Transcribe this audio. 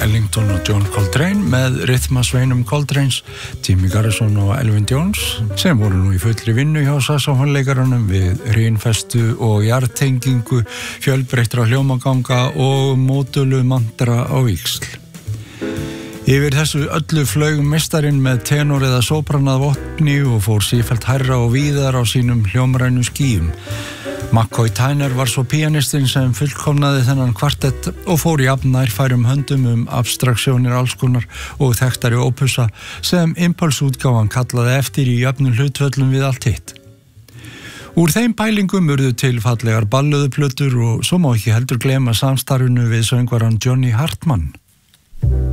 Ellington og John Coltrane með rytmasveinum Coltranes, Jimmy Garrison og Elvin Jones sem voru nú í fullri vinnu hjá saxófonleikarunum við hrínfestu og jarðtengingu, fjölbreyttra hljómaganga og módulu mantra á víxl. Yfir þessu öllu flaug meistarinn með tenor eða sopranað vopni og fór sífellt hærra og víðar á sínum hljómrænu skýjum. McCoy Tyner var svo píanistinn sem fullkomnaði þennan kvartett og fór jafnær færum höndum abstraksjónir allskonar og þekktari ópussa sem Impulse-útgáfan kallaði eftir í jöfnum hlutföllum við allt hitt. Úr þeim pælingum urðu til fallegar ballöðuplötur og svo má ekki heldur gleyma samstarfinu við söngvarann Johnny Hartman.